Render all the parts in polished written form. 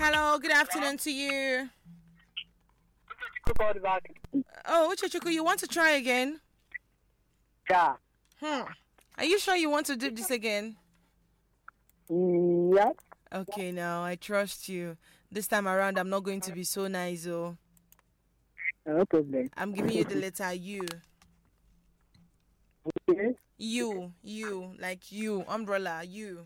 Hello, good afternoon to you. Oh, Uchechuku, you want to try again? Yeah. Are you sure you want to do this again? Yeah. Okay, now I trust you. This time around, I'm not going to be so nice, oh. No problem. I'm giving you the letter U. Okay. You, like you, umbrella, you.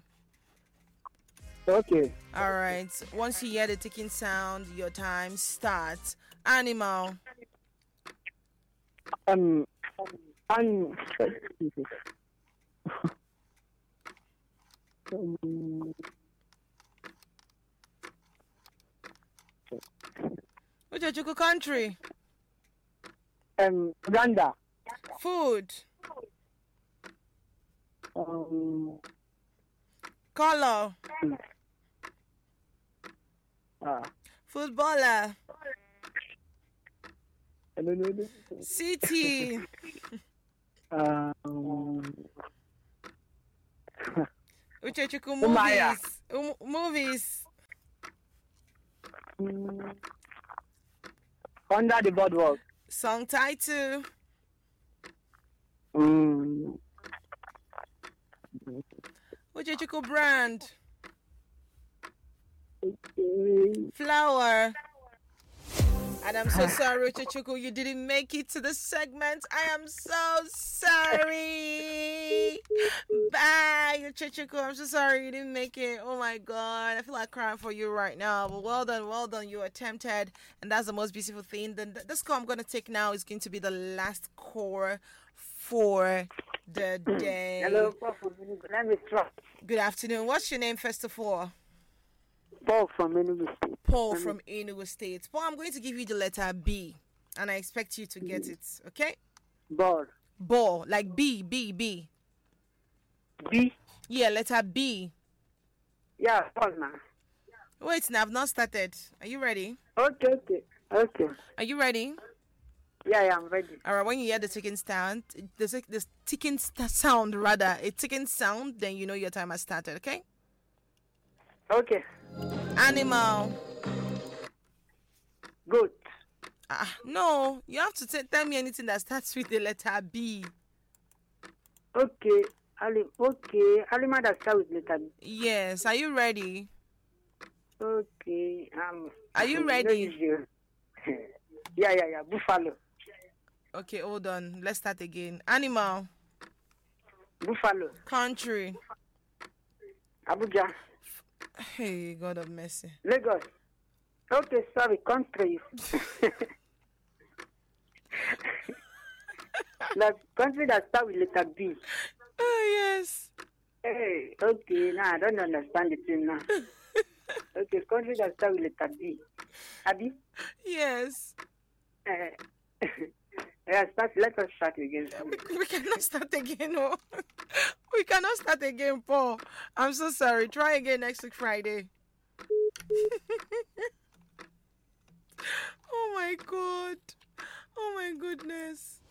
Okay. All right. Once you hear the ticking sound, your time starts. Animal. Um. Uchechuku country. Uganda. Food. Um. Color. Footballer. No. City. Uchechuku Umaya. movies. Movies. Under the boardwalk. Song title. Uchechuku brand. Flower. And I'm so sorry, Uchechuku, you didn't make it to the segment. I am so sorry. Bye, Uchechuku. I'm so sorry you didn't make it. Oh my God. I feel like crying for you right now. But well done. You attempted. And that's the most beautiful thing. Then the score I'm going to take now is going to be the last score for the day. Hello, let me try. Good afternoon. What's your name, first of all? Paul from Enugu State. Paul from Enugu State. Paul, I'm going to give you the letter B, and I expect you to get it, okay? Ball. Ball, like B. B. Yeah, letter B. Yeah, ball now. Wait, now I've not started. Are you ready? Okay. Are you ready? Yeah, I'm ready. All right, when you hear the ticking sound, the ticking sound, rather, a ticking sound, then you know your time has started, okay? Okay. Animal. Good. No, you have to tell me anything that starts with the letter B. Okay. Animal that start with letter B. Yes, are you ready? Okay. Are you ready? Yeah. Buffalo. Okay, hold on. Let's start again. Animal. Buffalo. Country. Abuja. Hey, God of mercy. Lagos. Okay, sorry, country. The country that start with letter B. Oh, yes. Hey, okay, now I don't understand the thing now. Okay, country that start with letter B. Abi? Yes. Let us start again. We cannot start again, oh. We cannot start again, Paul. I'm so sorry. Try again next week, Friday. Oh, my God. Oh, my goodness.